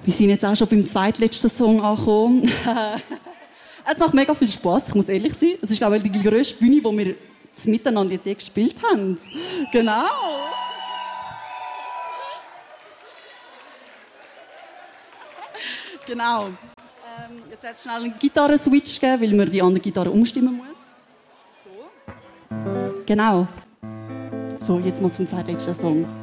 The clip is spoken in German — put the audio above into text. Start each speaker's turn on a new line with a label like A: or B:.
A: Wir sind jetzt auch schon beim zweitletzten Song angekommen. Es macht mega viel Spass, ich muss ehrlich sein. Es ist, glaube ich, die grösste Bühne, die wir miteinander jetzt gespielt haben. Genau. Genau. Jetzt hat es schnell einen Gitarren-Switch gegeben, weil man die andere Gitarre umstimmen muss. So. Genau. So, jetzt mal zum zweitletzten Song.